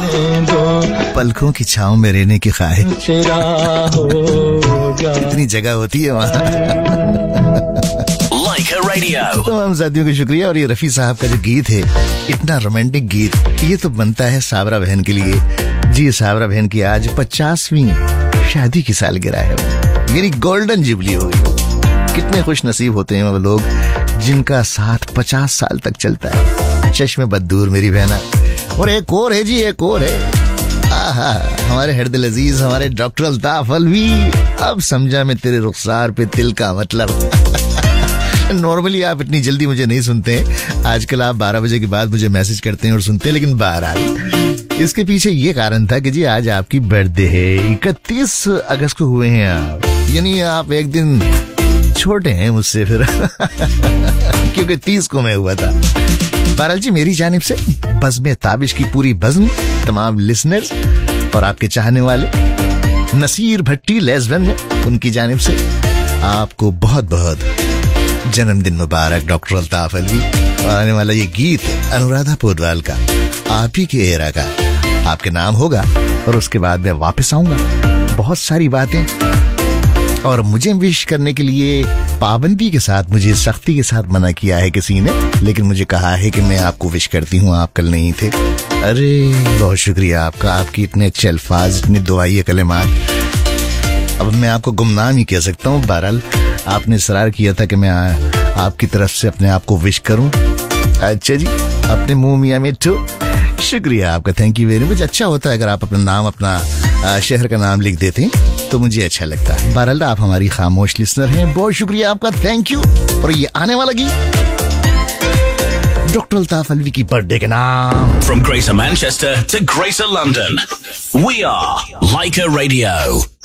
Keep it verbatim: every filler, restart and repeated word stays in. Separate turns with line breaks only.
पलकों की छांव में रहने की ख्वाहिश, कितनी जगह होती है वहाँ।
रेडियो
तो हम साथियों को शुक्रिया। और ये रफी साहब का जो गीत है, इतना रोमांटिक गीत, ये तो बनता है साबरा बहन के लिए। जी, साबरा बहन की आज पचासवीं शादी की सालगिरह है, यानी गोल्डन जुबली हो गई। कितने खुश नसीब होते हैं वो लोग जिनका साथ पचास साल तक चलता है। चश्मे बददूर मेरी बहना। और एक और है जी, एक और है, आहा, हमारे हरदिल अजीज, हमारे डॉक्टर अल्ताफ अलवी। अब समझा मैं तेरे रुखसार पे तिल का मतलब। नॉर्मली आप इतनी जल्दी मुझे नहीं सुनते हैं, आजकल आप बारह बजे के बाद मुझे मैसेज करते हैं और सुनते हैं, लेकिन बहरहाल इसके पीछे ये कारण था कि जी आज आपकी बर्थडे है, इकतीस अगस्त को हुए हैं आप, यानी आप एक दिन छोटे हैं मुझसे फिर क्योंकि तीस को मैं हुआ था। बहरहाल जी, मेरी जानिब से बज़्म ताबिश की पूरी बज़्म, तमाम लिसनर्स और आपके चाहने वाले नसीर भट्टी लेज़बन, उनकी जानिब से आपको बहुत बहुत जन्मदिन मुबारक डॉक्टर अल्ताफ अलवी। और आने वाला ये गीत अनुराधा पोडवाल का, आप ही के एरा का, आपके नाम होगा। और उसके बाद मैं वापस आऊंगा, बहुत सारी बातें, और मुझे विश करने के लिए पाबंदी के साथ, मुझे सख्ती के साथ मना किया है किसी ने, लेकिन मुझे कहा है कि मैं आपको विश करती हूँ, आप कल नहीं थे। अरे बहुत शुक्रिया आपका, आपकी इतने अच्छे अल्फाज, इतनी दुआई कलेमात। अब मैं आपको गुमनाम ही कह सकता हूँ। बहरहाल आपने इसरार किया था कि मैं आपकी तरफ से अपने आप को विश करूं। अच्छा जी, अपने मुंह मियां मिट्ठू, शुक्रिया आपका, थैंक यू वेरी मच। अच्छा होता है अगर आप अपना नाम, अपना शहर का नाम लिख देते हैं तो मुझे अच्छा लगता है। बहरहाल आप हमारी खामोश लिसनर हैं, बहुत शुक्रिया आपका, थैंक यू। और ये आने वाला गीत डॉक्टर अल्ताफ अलवी की बर्थडे के नाम।
From Greater Manchester to Greater London, we are Laika Radio.